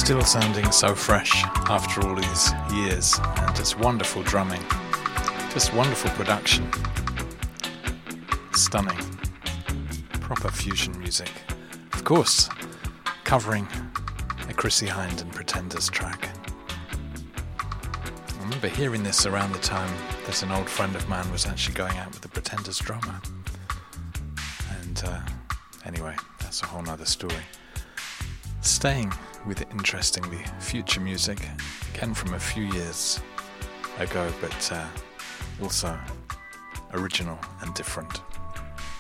Still sounding so fresh after all these years, and just wonderful drumming, just wonderful production, stunning, proper fusion music. Of course, covering a Chrissie Hynde and Pretenders track. I remember hearing this around the time that an old friend of mine was actually going out with the Pretenders drummer. And anyway, that's a whole nother story. Staying with interestingly future music, again from a few years ago, but also original and different.